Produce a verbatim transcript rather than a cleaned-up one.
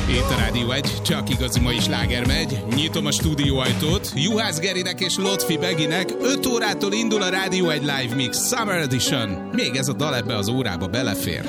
Itt a Rádió egy, csak igazi mai sláger megy. Nyitom a stúdióajtót. Juhász Gerinek és Lotfi Beginek öt órától indul a Rádió egy Live Mix Summer Edition. Még ez a dal ebbe az órába belefér.